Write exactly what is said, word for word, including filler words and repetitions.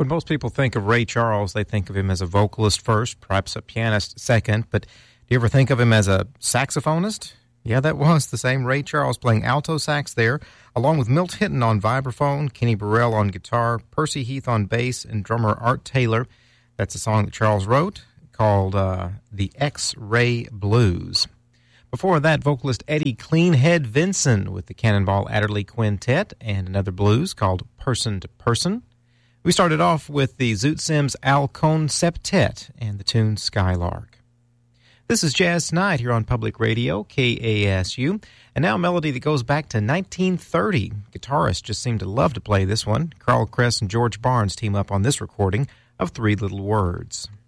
When most people think of Ray Charles, they think of him as a vocalist first, perhaps a pianist second, but do you ever think of him as a saxophonist? Yeah, that was the same Ray Charles playing alto sax there, along with Milt Hinton on vibraphone, Kenny Burrell on guitar, Percy Heath on bass, and drummer Art Taylor. That's a song that Charles wrote called uh, The X-Ray Blues. Before that, vocalist Eddie Cleanhead Vinson with the Cannonball Adderley Quintet and another blues called Person to Person. We started off with the Zoot Sims Al Cohn Septet and the tune Skylark. This is Jazz Tonight here on Public Radio, K A S U, and now a melody that goes back to nineteen thirty. Guitarists just seem to love to play this one. Carl Kress and George Barnes team up on this recording of Three Little Words.